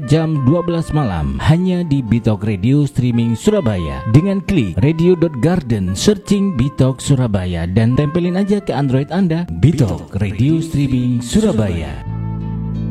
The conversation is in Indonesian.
jam 12 malam hanya di Bitok Radio Streaming Surabaya. Dengan klik radio.garden, searching Bitok Surabaya dan tempelin aja ke Android Anda Bitok Radio Streaming Surabaya.